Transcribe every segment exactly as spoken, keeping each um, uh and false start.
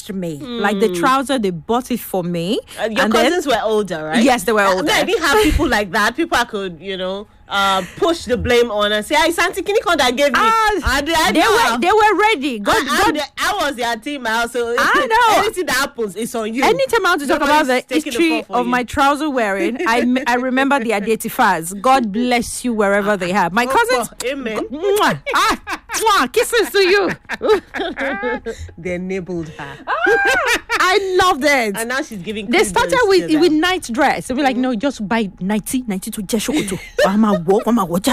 matched me. Mm. Like the trouser, they bought it for me. Uh, your and cousins then, were older, right? Yes, they were older. I didn't have people like that. People I could, you know, uh, push the blame on and say, "Hey, Santi, can you come that gave me?" Uh, and I, they were they were ready. God, I, God, I, I was their team now, so I know. anything that happens is on you. Anytime I want to talk Nobody's about the taking the history fall for of you. my trouser wearing, I I remember the identifiers. God bless you wherever they have. My cousins, amen. Mwah, ah, mwah, kisses to you. They enabled her. I loved it. And now she's giving. They started with to with night dress. They were like, no, just buy ninety, ninety to Jeshoto. I'm a walk, I'm a watch.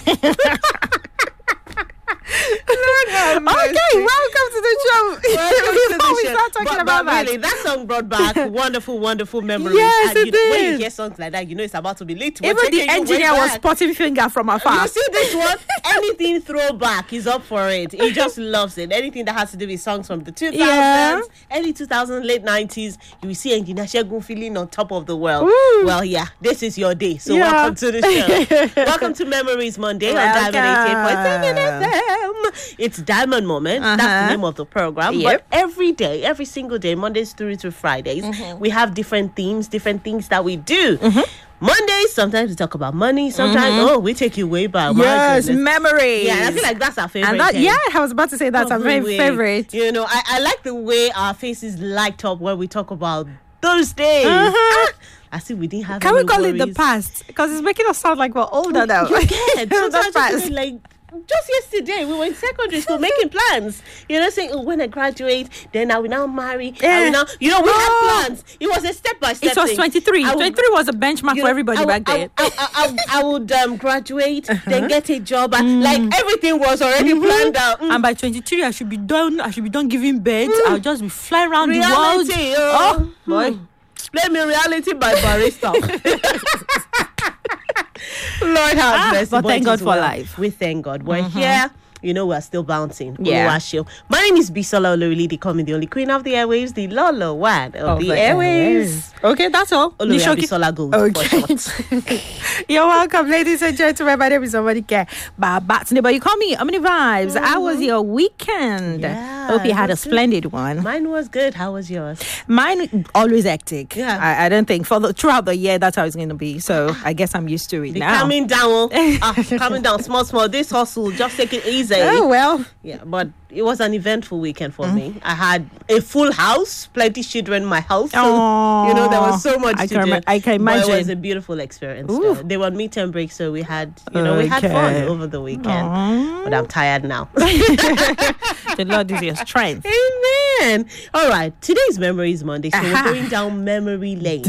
Okay, welcome to the show. Before we start talking but, about but that, really, that song brought back wonderful, wonderful memories. Yes, and it you know, when you did. hear songs like that, you know it's about to be lit. We're even the taking you way engineer was back. spotting finger from afar. You see this one? Anything throwback, he's up for it. He just loves it. Anything that has to do with songs from the two thousands, Yeah. early two thousands, late nineties, you will see Engineer Shegun feeling on top of the world. Ooh. Well, yeah, this is your day. So Yeah. welcome to the show. Welcome to Memories Monday Welcome. on Diamond eighty-eight point seven F M. It's Diamond Moment. That's Uh-huh. the name of the program. Yep. But every day, every single day, Mondays through to Fridays, Mm-hmm. we have different themes, different things that we do. Mondays, sometimes we talk about money. Sometimes, oh, we take you way back. My Yes, goodness. memories. Yeah, I feel like that's our favorite. and that, thing. yeah, I was about to say that's our Every very week. favorite. You know, I, I like the way our faces light up when we talk about Thursdays. Uh-huh. Ah, I see we didn't have. Can we any call it the worries. past? Because it's making us sound like we're older now. You get. The Sometimes past. you feel like just yesterday we were in secondary school making plans. You know, saying, oh, when I graduate, then I will now marry. I Yeah. will now, you know, we Oh. had plans. It was a step by step. It was twenty-three. I would- twenty-three was a benchmark you for know, everybody I would- back I, then. I, I, I, I would um, graduate, Uh-huh. then get a job, and Mm. like everything was already planned out. Mm. And by twenty-three, I should be done. I should be done giving birth. I'll just be flying around Reality, the world. oh, Oh, boy. Hmm. Play me reality by Barista. Lord have Ah, mercy. but thank it God is for well. life. We thank God. We're here. You know, we're still bouncing. Yeah. Oluwaseo. My name is Bisola Olorili. They call me the only queen of the airwaves, the Lolo one of Of the the airwaves. Okay, that's all. Oluwa Nishoki- Bisola Gold. Okay. For short. You're welcome, ladies and gentlemen. My name is Somebody Care. But you call me How many vibes? How was your weekend? Yeah, Hope you had a that's good. splendid one. Mine was good. How was yours? Mine always hectic. Yeah. I, I don't think for the throughout the year that's how it's going to be. So I guess I'm used to it The now. calming down. oh. ah, calming down. Small, small. This hustle. Just take it easy. Oh well. Yeah, but it was an eventful weekend for me. I had a full house, plenty children in my house. So, Aw. you know, there was so much I to can do. ima- I can But it was imagine. a beautiful experience. Ooh. though. They were on meet and break, so we had, you know, we had fun Okay. over the weekend. Aw. But I'm tired now. The Lord is your strength. Amen. All right, today's Memory is Monday, so Aha. we're going down memory lane.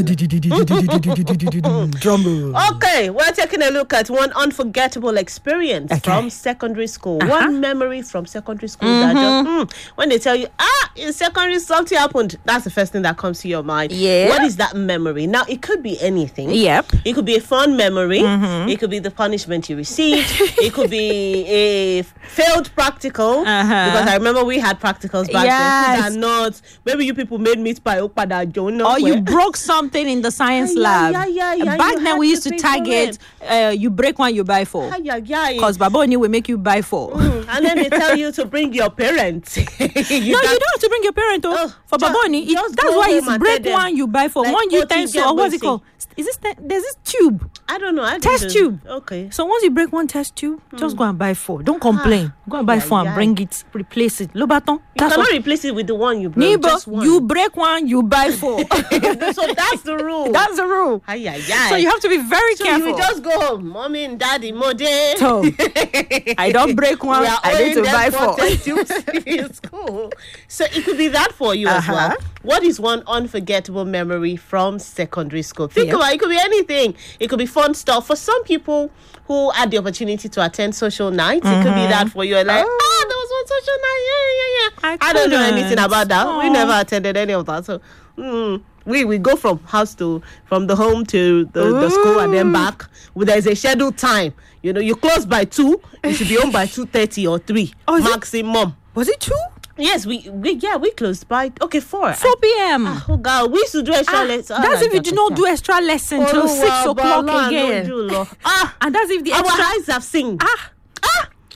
Drum roll. Okay, we're taking a look at one unforgettable experience Okay. from secondary school. Uh-huh. One memory from secondary school that just, mm, when they tell you, ah, in secondary something happened, that's the first thing that comes to your mind. Yeah. What is that memory? Now, it could be anything. Yep. It could be a fun memory. It could be the punishment you received. It could be a failed practical. Uh-huh. Because I remember we had practicals back Yes. then. Food and nuts. Maybe you people made meat pie. Opada Jonah. Or you broke something in the science Yeah, lab. yeah, yeah, yeah, Back you then had we to used to pay for target uh, you break one, you buy four. Yeah, yeah. Because Baboni will make you buy four. Mm, and then they tell you to bring your parents. you No, you don't have to bring your parent. Oh, Oh, for just- Baboni, it, just that's go why home it's and break tell them, one, you buy four. like, One O T utensil, or what's it Jabwesi. called? Is this te- there's this tube? I don't know. I Test didn't- tube. Okay. So once you break one test tube, just go and buy four. Don't complain. Go and buy yeah, four yeah. and bring it, replace it. Lobaton. You That's cannot what. replace it with the one you broke. Just Nibo, one. you break one, you buy four. So that's the rule. That's the rule. Ay, ay, ay. So you have to be very So careful. you just go home, mommy and daddy, mode. So, I don't break one, We are I need to owing them buy for four. test tubes in school. So it could be that for you as Uh-huh. well. What is one unforgettable memory from secondary school? Think Yeah. about it. It could be anything. It could be fun stuff. For some people who had the opportunity to attend social nights, it could be that for you. Like, ah, Oh. there was one social night. Yeah, yeah, yeah. I I, don't know couldn't. anything about that. We Aw. never attended any of that. So, mm, we we go from house to from the home to the, the school and then Ooh. back. Well, there's a scheduled time. You know, you close by two. You should be home by two thirty or three Oh, is it- maximum. Was it two? Yes, we, we yeah we closed by okay four. four p.m. I- oh God, we used to do extra Ah, lessons. that's if you do not do extra lesson till six o'clock again. Ah, And that's if the our extra. eyes have seen. Ah, Ah,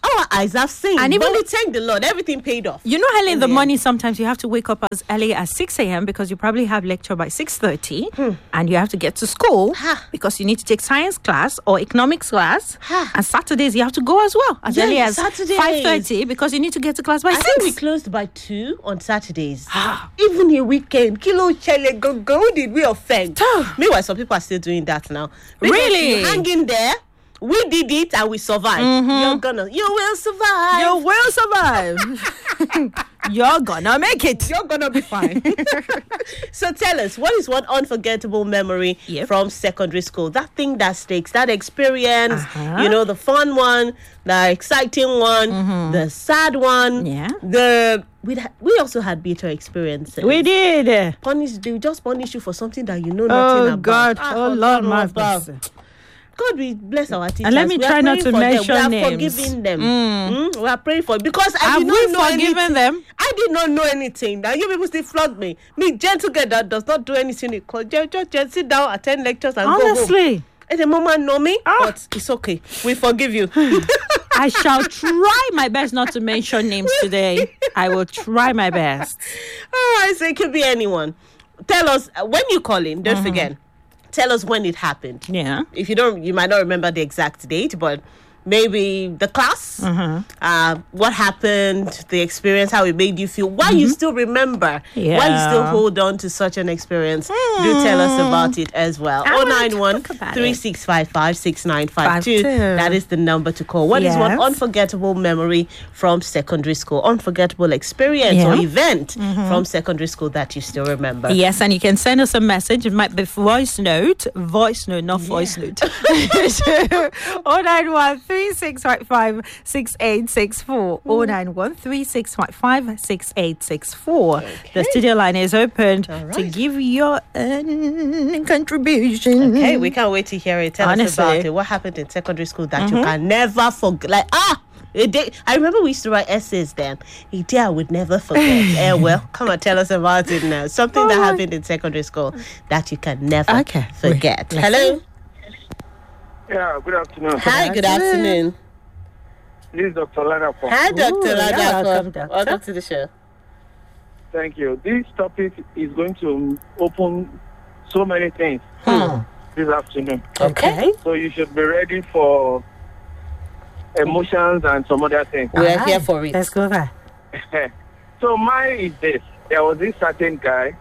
our eyes have seen. And And even even we the- thank the Lord, everything paid off. You know, Helen, in the the morning, sometimes you have to wake up as early as six a.m. because you probably have lecture by six thirty and you have to get to school Ha. because you need to take science class or economics class. Ha. And Saturdays, you have to go as well, as Yeah, early as Saturdays. five thirty because you need to get to class by I six. think we closed by two on Saturdays. Even a weekend. Kilo chele go go. Who did we offend? Meanwhile, some people are still doing that now. Because Really? you hang in there. We did it and we survived. You're gonna, you will survive. You will survive. You're gonna make it. You're gonna be fine. So tell us, what is one unforgettable memory Yep. from secondary school? That thing that sticks, that experience, Uh-huh. you know, the fun one, the exciting one, the sad one. Yeah. The we we also had bitter experiences. We did. punish they just punish you for something that you know nothing Oh, about. God. Ah, Oh, for Lord, God, my about. mercy. God, we bless our teachers. And let me We are try not praying to for them. mention We are names. forgiving them. Mm, we are praying for because I Have did not we know forgiven anything. them? I did not know anything. Now you people still flog me. Me, gentle girl that does not do anything. in court. Just, just, just sit down, attend lectures, and go home. Honestly, And the mama know me, Ah. but it's okay. We forgive you. I shall try my best not to mention names today. I will try my best. All right, so it could be anyone. Tell us uh, when you call in. Don't forget. Tell us when it happened. Yeah. If you don't, you might not remember the exact date, but maybe the class, uh, what happened, the experience, how it made you feel, why you still remember, why you still Yeah. hold on to such an experience. Do tell us about it as well. I oh wanna nine one, talk about three it. six five five, six nine five two. Five two. That is the number to call. What is one Yes. unforgettable memory from secondary school? Unforgettable experience Yeah. or event from secondary school that you still remember? Yes, and you can send us a message. It might be voice note. Voice note, not voice note. oh nine one three six five five six eight six four. oh nine one three six five five six eight six four. The studio line is open All to right. give your uh, contribution. Okay, we can't wait to hear it. Tell us Honestly. about it. What happened in secondary school that you can never forget? Like, ah, a day. I remember we used to write essays then. A day I would never forget. Eh, well, come and tell us about it now. Something that Oh. happened in secondary school that you can never Okay. forget. Wait, Hello. Yeah, good afternoon. Hi, good afternoon. This is Doctor Ladapo. Hi, Doctor Ooh, yeah, Ladapo. welcome, doctor. Welcome to the show. Thank you. This topic is going to open so many things Hmm. this afternoon. Okay. So you should be ready for emotions and some other things. We are Alright, here for it. Let's go there. So mine is this. There was this certain guy.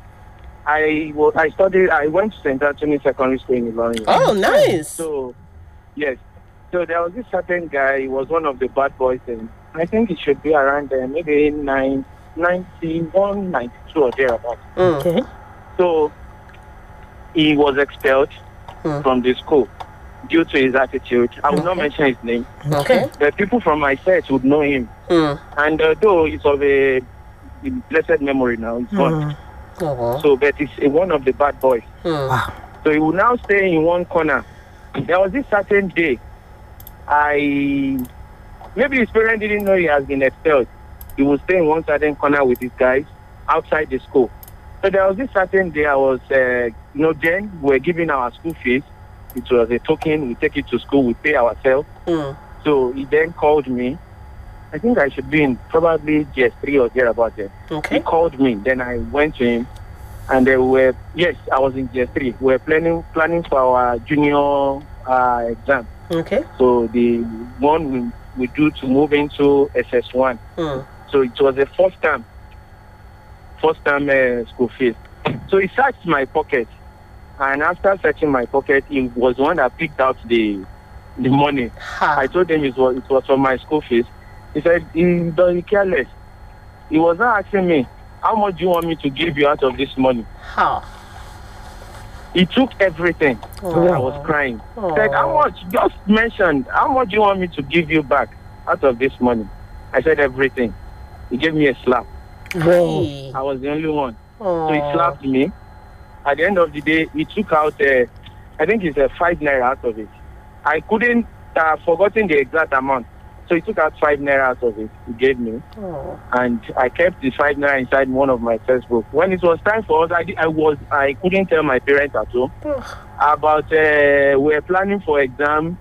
I was, I studied, I went to Saint Anthony Secondary School in Ilorin. Oh, nice. So, yes. So there was this certain guy. He was one of the bad boys. And I think it should be around there, maybe nine, ninety-one, ninety-two or thereabouts. Mm. Okay. So he was expelled Hmm. from the school due to his attitude. I will not Okay. mention his name. Okay. The people from my set would know him. Hmm. And uh, though it's of a blessed memory now, it's gone. Oh, well. So, but it's uh, one of the bad boys. Hmm. So he will now stay in one corner. There was this certain day, I maybe his parents didn't know he has been expelled. He will stay in one certain corner with his guys outside the school. So there was this certain day I was, uh, you know, then we were giving our school fees. It was a token. We take it to school. We pay ourselves. Hmm. So he then called me. I think I should be in probably G S three or thereabout there. He Okay. called me. Then I went to him, and they were yes, I was in G S three. We were planning planning for our junior uh, exam. Okay. So the one we we do to move into S S one. Hmm. So it was the first time, first time uh, school fees. So he searched my pocket, and after searching my pocket, he was the one that picked out the the money. Ha. I told him it was it was from my school fees. He said he doesn't care less. He was not asking me, how much do you want me to give you out of this money? Ha. He took everything. Oh. I was crying. Oh. Said, how much? Just mentioned, how much do you want me to give you back out of this money? I said everything. He gave me a slap. Hey. I was the only one. Oh. So he slapped me. At the end of the day, he took out, uh, I think it's a five naira out of it. I couldn't, uh, forgotten the exact amount. So he took out five naira out of it. He gave me. Oh. And I kept the five naira inside one of my textbooks. When it was time for us, I, did- I was, I couldn't tell my parents at home about, uh, we were planning for exam.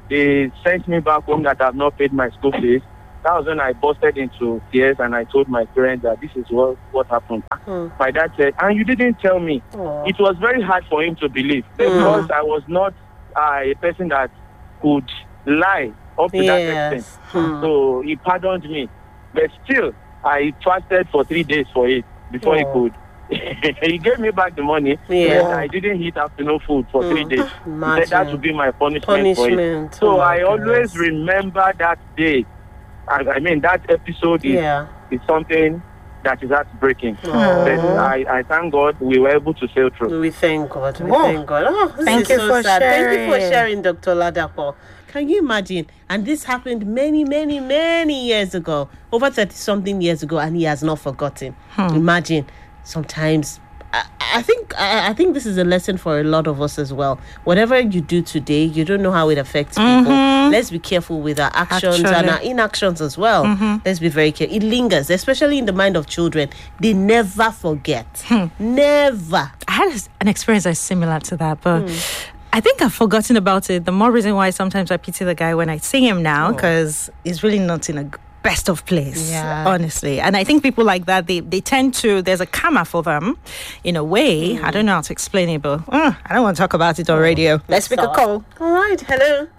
they sent me back home that I've not paid my school fees. That was when I busted into tears and I told my parents that this is what, what happened. Hmm. My dad said, and you didn't tell me. Aww. It was very hard for him to believe because mm. I was not uh, a person that could lie up to yes. that extent. Hmm. So he pardoned me. But still, I fasted for three days for it before Aww. he could. He gave me back the money, yeah. but I didn't eat afternoon food for mm. three days. Imagine. He said that would be my punishment, punishment. for it. So oh I goodness. always remember that day. I, I mean, that episode is, yeah. is something that is heartbreaking. But I, I thank God we were able to sail through. We thank God. We oh. thank God. Oh, this thank is you so for sad. Sharing. Thank you for sharing, Doctor Ladapo. Can you imagine? And this happened many, many, many years ago. Over thirty-something years ago, and he has not forgotten. Hmm. Imagine. Sometimes I, I think I, I think this is a lesson for a lot of us as well. Whatever you do today, you don't know how it affects people. Mm-hmm. Let's be careful with our actions Actually. and our inactions as well. Mm-hmm. Let's be very careful. It lingers, especially in the mind of children. They never forget. Hmm. Never. I had an experience that's similar to that, but hmm. I think I've forgotten about it. The more reason why sometimes I pity the guy when I see him now, because oh. he's really not in a best of place, yeah. honestly. And I think people like that, they, they tend to, there's a karma for them in a way. Mm. I don't know how to explain it, but uh, I don't want to talk about it on radio. Let's pick a call. All right, hello.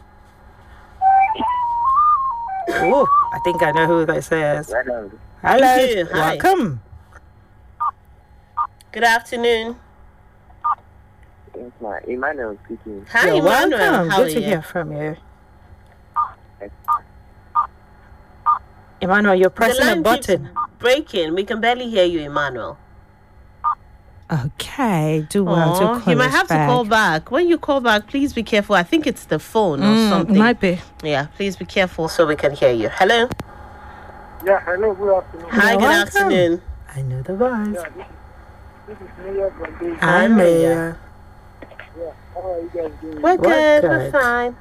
Oh, I think I know who this is. Hello. Hello. Welcome. Good afternoon. It's my Emmanuel speaking. Hi, You're Emmanuel. Welcome. How Good are to you? hear from you. Emmanuel, you're pressing a button. Breaking. We can barely hear you, Emmanuel. Okay, do well to call You might have back. to call back. When you call back, please be careful. I think it's the phone or mm, something. Might be. Yeah, please be careful so we can hear you. Hello. Yeah, hello. Good afternoon. Hi, good welcome. afternoon. I know the voice. Yeah, this, this is Mayor from Bay. Hi, Mayor. Yeah, how are you guys doing? We're, We're good. good. We're fine.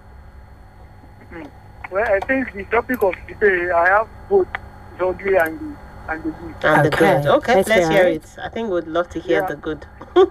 Well, I think the topic of today, I have both the ugly and the, and the good. And the Okay. good. Okay, let's, Let's hear hear it. I think we'd love to hear Yeah. the good.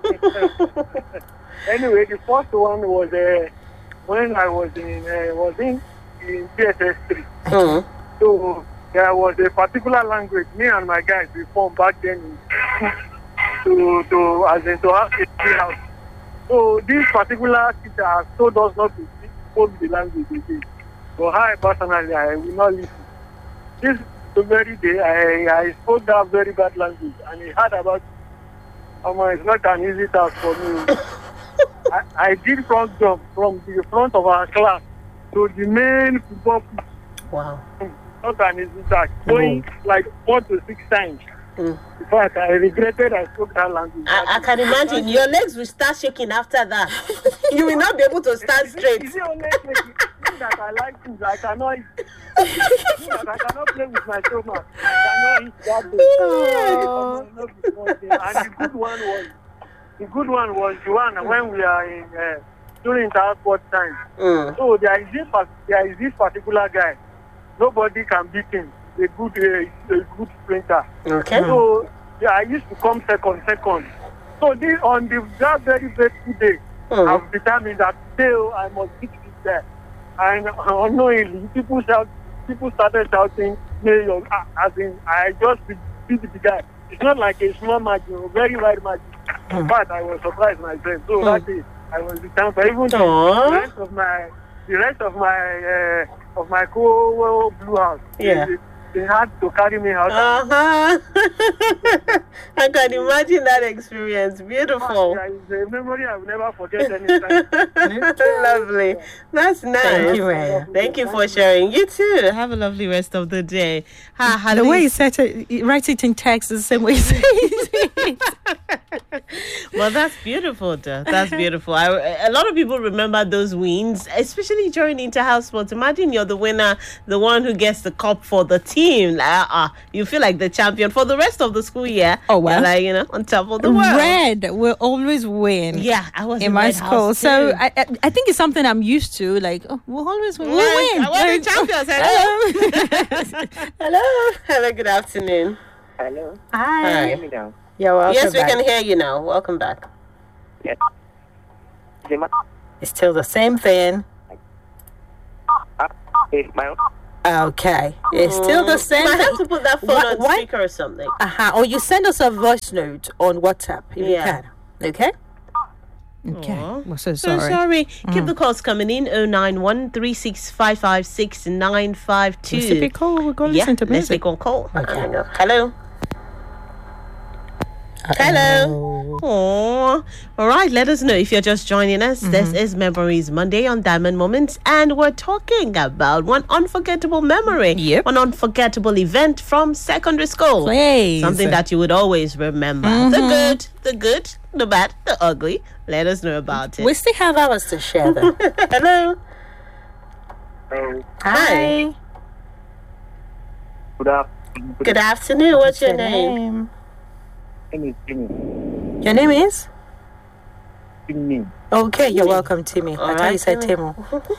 Anyway, the first one was uh, when I was in uh, was in in P S S three. Mm. So there was a particular language me and my guys we formed back then in, to to as in to have a free house. So this particular teacher has told us not to speak spoke the language again. But I personally I will not listen. This the very day I, I spoke that very bad language and he heard about it. Um, it's not an easy task for me. I, I did front jump from the front of our class to the main football pitch. Wow. Not an easy task. Going mm. like four to six times. Mm. In fact, I regretted I spoke that language. I, I can imagine your legs will start shaking after that. You will not be able to stand is straight. It, is it only that I like things I cannot eat? That I cannot play with my stomach. I cannot eat that day. Oh. And the good one was the good one was the one when we are in uh, during transport time. Mm. So there is this there is this particular guy. Nobody can beat him. A good uh, a good sprinter. Okay. So yeah, I used to come second, second. So this on the that very very day, mm. I've determined that today I must beat this guy. And unknowingly, people shout, people started shouting, "Mayor!" As in, I just beat the guy. It's not like a small margin, a very wide margin. Mm. But I was surprised myself. So mm. that day, I was determined. But even the rest of my, the rest of my, uh, of my co blue house, yeah. They, they had to carry me out. Uh-huh. I can imagine that experience. Beautiful. It's a memory I will never forget anytime. Lovely. That's nice. Thank you, Ray. Thank you for sharing. You too. Have a lovely rest of the day. Ha, the way you said it, you write it in text is the same way you say it. Well, that's beautiful, though. That's beautiful. I, a lot of people remember those wins, especially during inter-house sports. Imagine you're the winner, the one who gets the cup for the team. Like, uh, you feel like the champion for the rest of the school year. Oh, well. Like, you know, on top of the world. Red will always win. Yeah, I was in, in my school. So I, I I think it's something I'm used to. Like, oh, we'll always win. We'll like, win. I want like, champions. Hello. Hello. Hello. Good afternoon. Hello. Hi. Hear me now. You're welcome Yes, we back. can hear you now. Welcome back. Yes. It's still the same thing. Okay, my Okay, it's still the same. I have to put that phone Why- on why- speaker or something. Uh-huh. Or you send us a voice note on WhatsApp if Yeah. you can. Okay? Okay. Aw. We're so So sorry. sorry. Keep the calls coming in. oh nine one three six five five six nine five two. Let's take a call. We're going to Yeah, listen to let's music. take on call. Okay. Hello. Hello. Aww. All right, let us know if you're just joining us. This is Memories Monday on Diamond Moments, and we're talking about one unforgettable memory, Yep. one unforgettable event from secondary school. Please. Something that you would always remember. The good, the good, the bad, the ugly. Let us know about it. We still have hours to share though. Hello. um, Hi. good afternoon. Good afternoon. What's your name? Timmy, Timmy, Your name is? Timmy. Okay, you're welcome, Timmy. All I thought right, you said Timmy.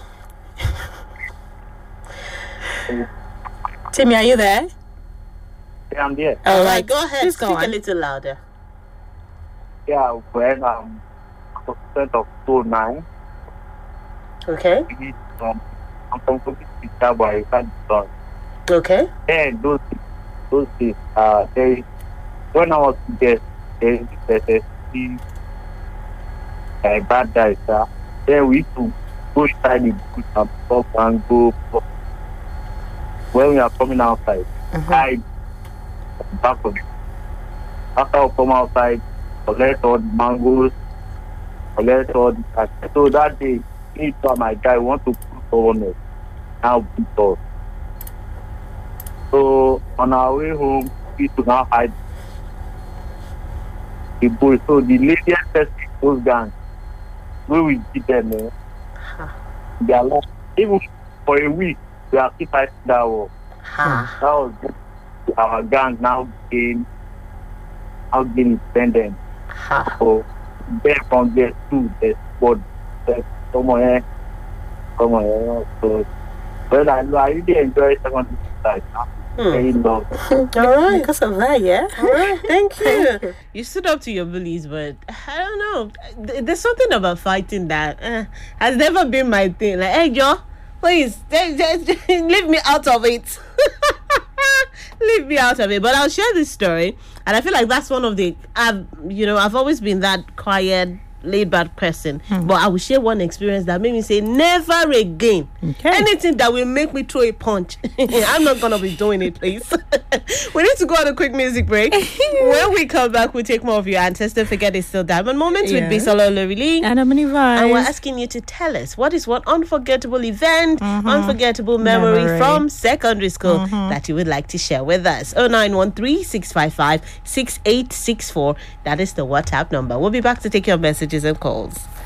Timo. Timmy, are you there? Yeah, I'm there. All All right, right, go ahead. Please Speak go a on. little louder. Yeah, when um, percent of two nine, Okay. we um, I'm from Kogi State, but I can't done. Okay. Then those those days, uh, they when I was there, they they see uh, bad guys. Uh, then we used to go inside the bush and talk and go. When we are coming outside, I back of it. After we come outside, collect all the mangoes, collect all the cash. So that day, me and my guy want to put someone else. Now beat us. So on our way home, we to now hide the boys. So the lady says those gangs, when we beat them, eh, they are lost. Even for a week, we are still fighting that war. Ha. That was our gang now gain, now gain independent. Ha. So then from there too, there's what there's someone here, someone here. So well, I, I really enjoy secondary life. Very long. All right. Because of that, yeah? All right. Thank you. Thank you. You stood up to your bullies, but I don't know. Th- There's something about fighting that uh, has never been my thing. Like, hey, Joe, please, just, just, leave me out of it. Leave me out of it. But I'll share this story, and I feel like that's one of the. I've, you know, I've always been that quiet, laid-back person, but I will share one experience that made me say never again. Okay. Anything that will make me throw a punch, I'm not gonna be doing it, please. We need to go on a quick music break. When we come back, we'll take more of your answers. Don't forget, it's still Diamond Moments Yeah. with Bisola Lorili. And I'm And we're asking you to tell us what is one unforgettable event, unforgettable memory, Memory. from secondary school that you would like to share with us. oh nine one three six five five six eight six four. That is the WhatsApp number. We'll be back to take your messages and calls.